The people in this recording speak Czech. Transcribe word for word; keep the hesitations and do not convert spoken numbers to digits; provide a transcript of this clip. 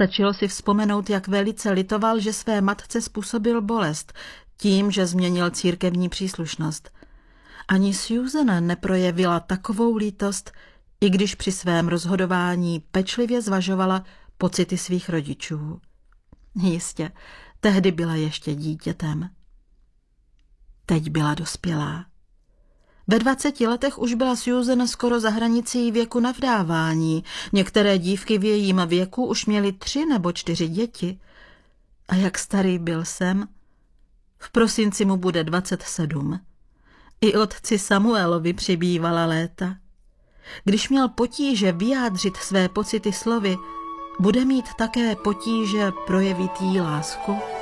Stačilo si vzpomenout, jak velice litoval, že své matce způsobil bolest tím, že změnil církevní příslušnost. Ani Susan neprojevila takovou lítost, i když při svém rozhodování pečlivě zvažovala pocity svých rodičů. Jistě, tehdy byla ještě dítětem. Teď byla dospělá. Ve dvaceti letech už byla Susan skoro za hranicí věku na vdávání. Některé dívky v jejím věku už měly tři nebo čtyři děti. A jak starý byl Sam? V prosinci mu bude dvacet sedm. I otci Samuelovi přibývala léta. Když měl potíže vyjádřit své pocity slovy, bude mít také potíže projevit jí lásku?